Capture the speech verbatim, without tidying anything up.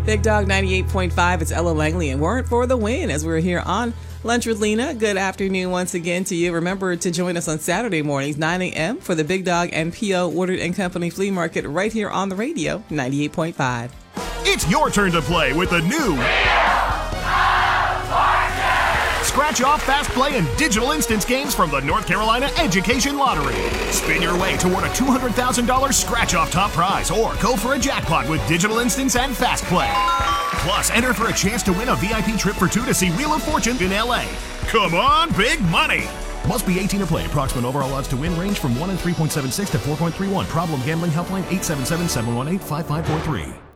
Big Dog ninety-eight point five, it's Ella Langley and Warrant for the Win as we're here on Lunch with Lena. Good afternoon once again to you. Remember to join us on Saturday mornings, nine a.m. for the Big Dog and P O Woodard and Company Flea Market right here on the radio, ninety-eight point five. It's your turn to play with the new Scratch Off, Fast Play, and Digital Instance games from the North Carolina Education Lottery. Spin your way toward a two hundred thousand dollars Scratch Off top prize or go for a jackpot with Digital Instance and Fast Play. Plus, enter for a chance to win a V I P trip for two to see Wheel of Fortune in L A. Come on, big money! Must be eighteen to play. Approximate overall odds to win range from one in three point seven six to four point three one. Problem gambling helpline eight seven seven, seven one eight, five five four three.